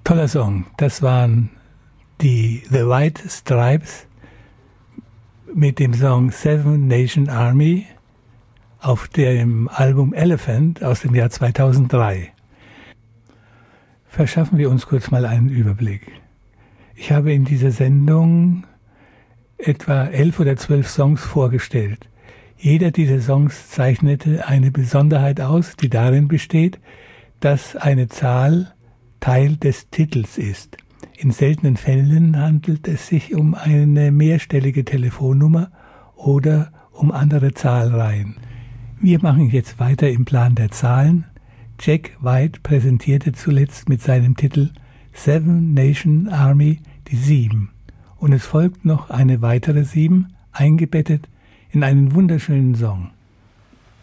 Toller Song. Das waren die The White Stripes mit dem Song Seven Nation Army auf dem Album Elephant aus dem Jahr 2003. Verschaffen wir uns kurz mal einen Überblick. Ich habe in dieser Sendung etwa 11 oder 12 Songs vorgestellt. Jeder dieser Songs zeichnete eine Besonderheit aus, die darin besteht, dass eine Zahl Teil des Titels ist. In seltenen Fällen handelt es sich um eine mehrstellige Telefonnummer oder um andere Zahlreihen. Wir machen jetzt weiter im Plan der Zahlen. Jack White präsentierte zuletzt mit seinem Titel Seven Nation Army die 7. Und es folgt noch eine weitere 7, eingebettet in einen wunderschönen Song.